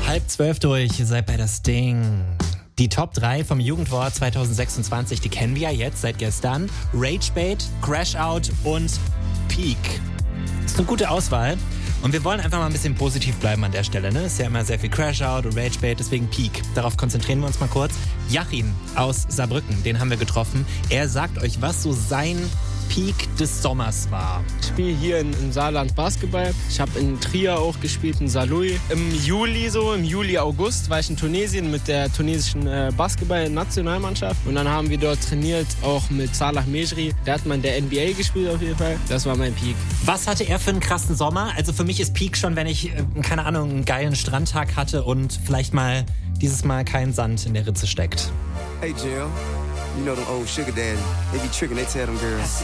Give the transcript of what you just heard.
11:30 durch, ihr seid bei das Ding. Die Top 3 vom Jugendwort 2026, die kennen wir ja jetzt seit gestern. Ragebait, Crashout und Peak. Das ist eine gute Auswahl. Und wir wollen einfach mal ein bisschen positiv bleiben an der Stelle. Ne? Ist ja immer sehr viel Crashout und Ragebait, deswegen Peak. Darauf konzentrieren wir uns mal kurz. Joachim aus Saarbrücken, den haben wir getroffen. Er sagt euch, was so sein Peak des Sommers war. Ich spiele hier in Saarland Basketball. Ich habe in Trier auch gespielt, in Saarlouis. Im Juli, August war ich in Tunesien mit der tunesischen Basketball-Nationalmannschaft. Und dann haben wir dort trainiert, auch mit Salah Mejri. Der hat mal in der NBA gespielt auf jeden Fall. Das war mein Peak. Was hatte er für einen krassen Sommer? Also für mich ist Peak schon, wenn ich, keine Ahnung, einen geilen Strandtag hatte und vielleicht mal dieses Mal kein Sand in der Ritze steckt. Hey Jill, you know them old sugar daddy. They be tricking, they tell them girls,